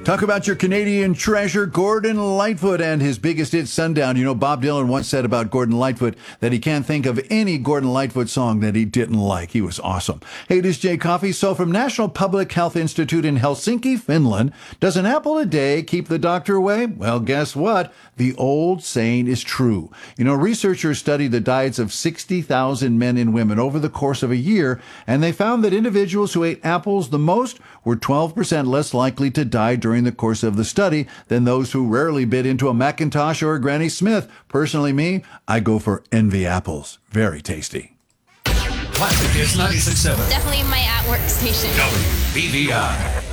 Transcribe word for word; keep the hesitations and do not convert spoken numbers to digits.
Talk about your Canadian treasure, Gordon Lightfoot, and his biggest hit, Sundown. You know, Bob Dylan once said about Gordon Lightfoot that he can't think of any Gordon Lightfoot song that he didn't like. He was awesome. Hey, this is Jay Coffey. So from National Public Health Institute in Helsinki, Finland, does an apple a day keep the doctor away? Well, guess what? The old saying is true. You know, researchers studied the diets of sixty thousand men and women over the course of a year, and they found that individuals who ate apples the most were twelve percent less likely to die during the course of the study than those who rarely bit into a Macintosh or a Granny Smith. Personally, me, I go for Envy apples. Very tasty. Classic Hits ninety-six point seven. Definitely my at-work station. W B V I.